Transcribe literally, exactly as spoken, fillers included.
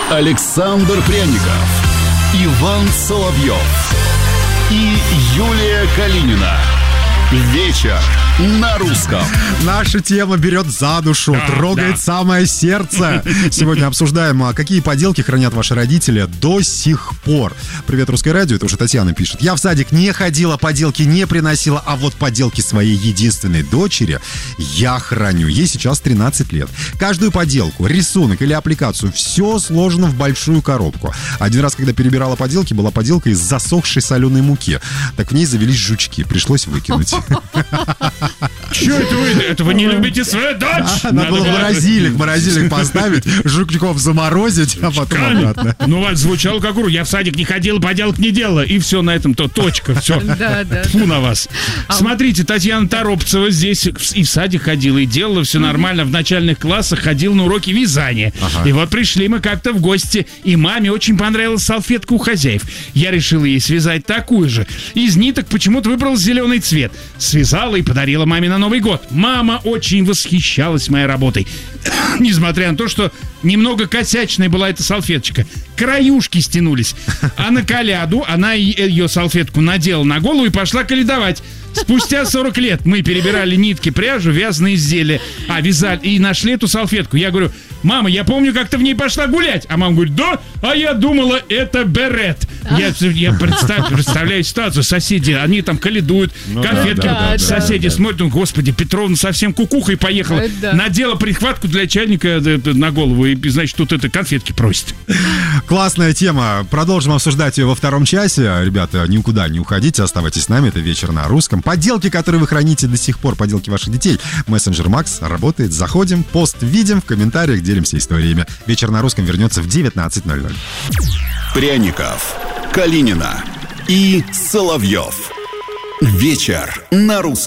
Александр Пряников, Иван Соловьев и Юлия Калинина. Вечер на русском. Наша тема берет за душу, да, трогает да. самое сердце. Сегодня обсуждаем, какие поделки хранят ваши родители до сих пор. Привет, Русское радио, это уже Татьяна пишет. Я в садик не ходила, поделки не приносила, а вот поделки своей единственной дочери я храню. Ей сейчас тринадцать лет. Каждую поделку, рисунок или аппликацию, все сложено в большую коробку. Один раз, когда перебирала поделки, была поделка из засохшей соленой муки. Так в ней завелись жучки, пришлось выкинуть. Че это вы? Это вы не любите свою дочь? Надо, Надо было в морозильник, морозильник поставить, жучков заморозить, а потом обратно. Ну, вас звучало как урок. Я в садик не ходила, поделок не делала. И все, на этом то точка. Все. Да, да. Фу на вас. Смотрите, Татьяна Торопцева здесь и в садик ходила, и делала все нормально. В начальных классах ходила на уроки вязания. Ага. И вот пришли мы как-то в гости, и маме очень понравилась салфетка у хозяев. Я решила ей связать такую же. Из ниток почему-то выбрал зеленый цвет. Связала и подарила маме на Новый год. Мама очень восхищалась моей работой. Несмотря на то, что немного косячная была эта салфеточка. Краюшки стянулись. А на коляду она ее салфетку надела на голову и пошла калядовать. Спустя сорок лет мы перебирали нитки, пряжу, вязаные изделия. А, вязали и нашли эту салфетку. Я говорю: мама, я помню, как ты в ней пошла гулять. А мама говорит: да, а я думала, это берет. Я, я представ, представляю ситуацию. Соседи, они там калядуют, ну, конфетки. Да, да, соседи да, смотрят, да. Господи, Петровна совсем кукухой поехала. Да. Надела прихватку для чайника на голову и, значит, тут это конфетки просит. Классная тема. Продолжим обсуждать ее во втором часе. Ребята, никуда не уходите, оставайтесь с нами. Это вечер на русском. Поделки, которые вы храните до сих пор, поделки ваших детей. Мессенджер Макс работает. Заходим, пост видим, в комментариях делимся историями. Вечер на русском вернется в девятнадцать ноль ноль. Пряников, Калинина и Соловьев. Вечер на русском.